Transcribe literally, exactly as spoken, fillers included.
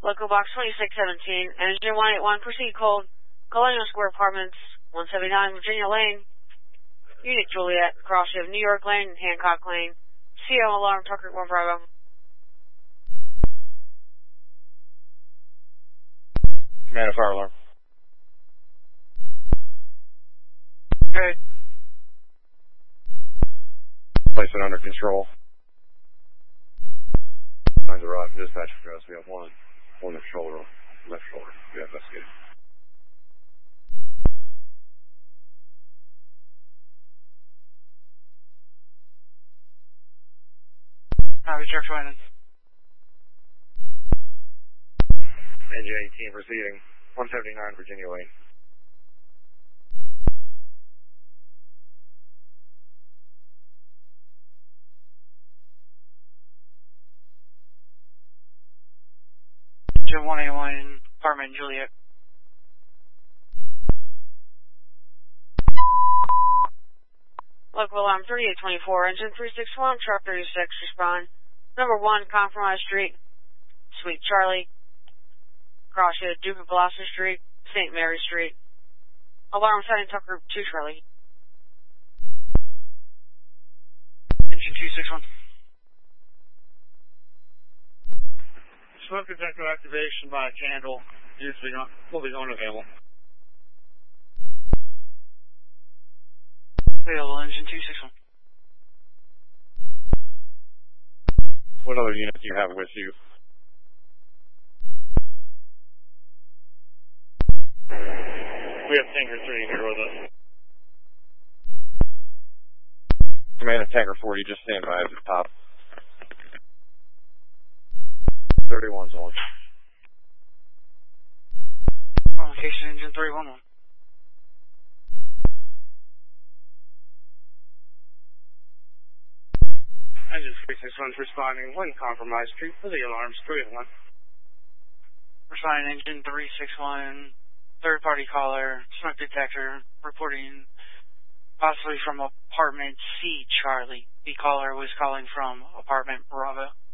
Local box twenty-six seventeen, engine one eight one, proceed cold, Colonial Square Apartments, one seventy-nine Virginia Lane, Unit Juliet, cross of New York Lane and Hancock Lane, C O alarm, Tucker one Bravo. Command fire alarm. Good. Place it under control. Lines are off. Dispatch address. We have one. One left shoulder. Left shoulder. We have investigated. Copy, Church Wyman. Engine eighteen proceeding. one seventy-nine Virginia Lane. Engine one eighty-one, apartment Juliet. Local alarm thirty-eight twenty-four, engine three six one, truck thirty-six, respond. Number one, Compromise Street, Suite Charlie, cross of Duke of Gloucester Street, Saint Mary Street. Alarm setting Tucker two Charlie. Engine two six one. Smoke detector activation by candle. Usually not, will be unavailable. Available, engine two six one. What other unit do you have with you? We have Tanker three here with us. Command of Tanker forty, just stand by at the top. thirty-one's on. Location engine three one one. Engine three six one's responding. One Compromise Street for the alarms. three oh one. Responding engine three six one. Third party caller. Smoke detector. Reporting possibly from apartment C Charlie. The caller was calling from apartment Bravo.